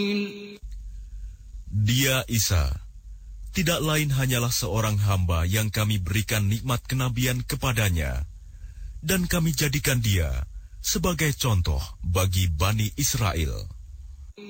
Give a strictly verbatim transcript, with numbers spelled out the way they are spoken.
Dia Isa tidak lain hanyalah seorang hamba yang kami berikan nikmat kenabian kepadanya, dan kami jadikan dia sebagai contoh bagi Bani Israel.